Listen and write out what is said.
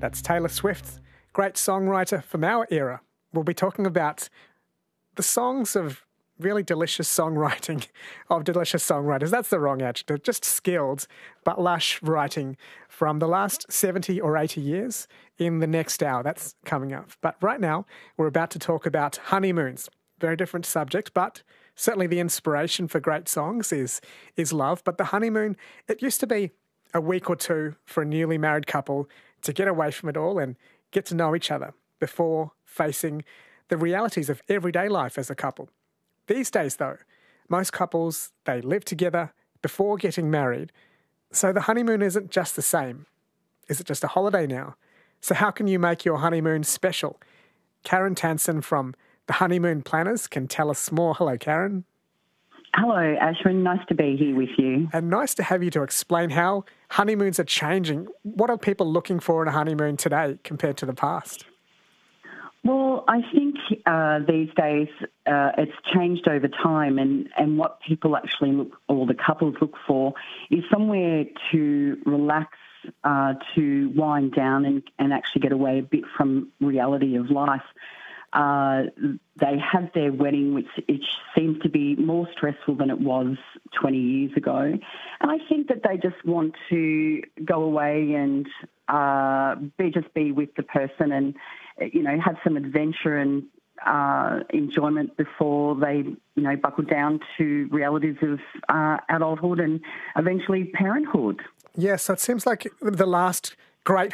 That's Taylor Swift, great songwriter from our era. We'll be talking about the songs of really delicious songwriting of delicious songwriters. That's the wrong adjective, just skilled but lush writing from the last 70 or 80 years in the next hour. That's coming up. But right now, we're about to talk about honeymoons. Very different subject, but certainly the inspiration for great songs is love. But the honeymoon, it used to be a week or two for a newly married couple to get away from it all and get to know each other before facing the realities of everyday life as a couple. These days, though, most couples, they live together before getting married. So the honeymoon isn't just the same. Is it just a holiday now? So how can you make your honeymoon special? Karen Tansen from The Honeymoon Planners can tell us more. Hello, Karen. Hello, Ashwin. Nice to be here with you. And nice to have you to explain how honeymoons are changing. What are people looking for in a honeymoon today compared to the past? Well, I think these days it's changed over time, and what people actually look, or the couples look for, is somewhere to relax, to wind down and actually get away a bit from reality of life. They have their wedding, which seems to be more stressful than it was 20 years ago. And I think that they just want to go away and be with the person and, have some adventure and enjoyment before they, buckle down to realities of adulthood and eventually parenthood. Yes, so it seems like the last great